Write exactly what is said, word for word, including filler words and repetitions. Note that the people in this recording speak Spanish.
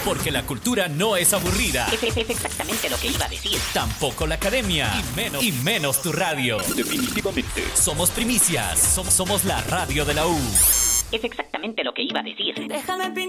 Porque la cultura no es aburrida. Es, es, es exactamente lo que iba a decir. Tampoco la academia. Y menos, y menos tu radio. Definitivamente. Somos primicias. Somos, somos la radio de la U. Es exactamente lo que iba a decir. Déjame